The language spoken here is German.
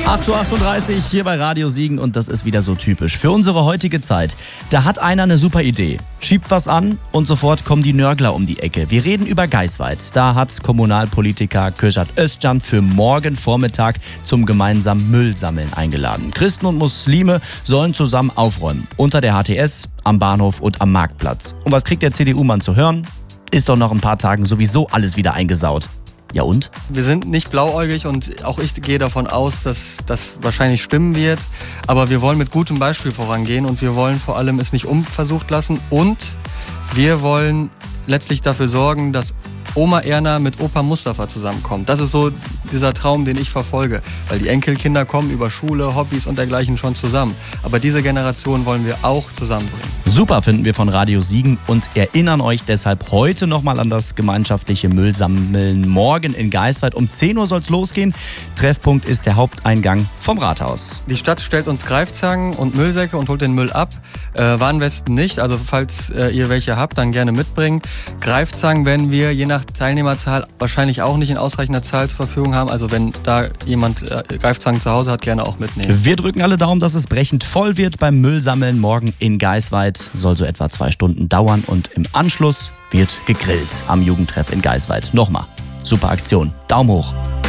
8:38 Uhr hier bei Radio Siegen und das ist wieder so typisch für unsere heutige Zeit. Da hat einer eine super Idee, schiebt was an und sofort kommen die Nörgler um die Ecke. Wir reden über Geisweit. Da hat Kommunalpolitiker Kürşad Özcan für morgen Vormittag zum gemeinsamen Müllsammeln eingeladen. Christen und Muslime sollen zusammen aufräumen. Unter der HTS, am Bahnhof und am Marktplatz. Und was kriegt der CDU-Mann zu hören? Ist doch nach ein paar Tagen sowieso alles wieder eingesaut. Ja und? Wir sind nicht blauäugig und auch ich gehe davon aus, dass das wahrscheinlich stimmen wird. Aber wir wollen mit gutem Beispiel vorangehen und wir wollen vor allem es nicht unversucht lassen. Und wir wollen letztlich dafür sorgen, dass Oma Erna mit Opa Mustafa zusammenkommt. Das ist so dieser Traum, den ich verfolge. Weil die Enkelkinder kommen über Schule, Hobbys und dergleichen schon zusammen. Aber diese Generation wollen wir auch zusammenbringen. Super finden wir von Radio Siegen und erinnern euch deshalb heute nochmal an das gemeinschaftliche Müllsammeln morgen in Geisweit. Um 10 Uhr soll es losgehen. Treffpunkt ist der Haupteingang vom Rathaus. Die Stadt stellt uns Greifzangen und Müllsäcke und holt den Müll ab. Warnwesten nicht, also falls ihr welche habt, dann gerne mitbringen. Greifzangen werden wir je nach Teilnehmerzahl wahrscheinlich auch nicht in ausreichender Zahl zur Verfügung haben. Also wenn da jemand Greifzangen zu Hause hat, gerne auch mitnehmen. Wir drücken alle Daumen, dass es brechend voll wird beim Müllsammeln morgen in Geisweit. Soll so etwa 2 Stunden dauern und im Anschluss wird gegrillt am Jugendtreff in Geisweit. Nochmal, super Aktion. Daumen hoch.